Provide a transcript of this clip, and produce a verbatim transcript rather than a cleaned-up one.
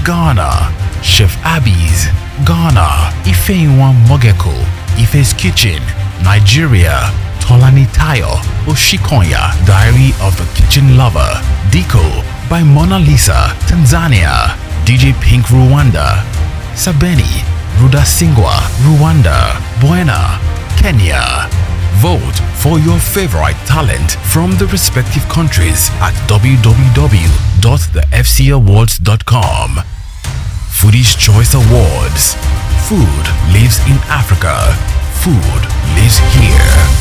Ghana, Chef Abby's, Ghana, Ifeinwa Mogeko, Ife's Kitchen, Nigeria, Tolani Tayo, Oshikonya, Diary of a Kitchen Lover, Deco by Mona Lisa, Tanzania, D J Pink Rwanda, Sabeni, Rudasingwa, Rwanda, Buena, Kenya. Vote for your favorite talent from the respective countries at w w w dot the f c awards dot com. Foodies Choice Awards. Food lives in Africa. Food lives here.